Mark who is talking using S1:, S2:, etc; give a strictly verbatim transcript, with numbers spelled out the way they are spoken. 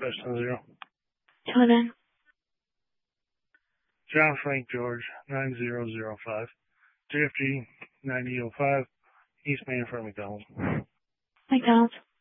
S1: Question zero.
S2: Jordan.
S1: John Frank George, nine zero zero five. J F G, ninety oh five. East Main for McDonald's.
S2: McDonald's.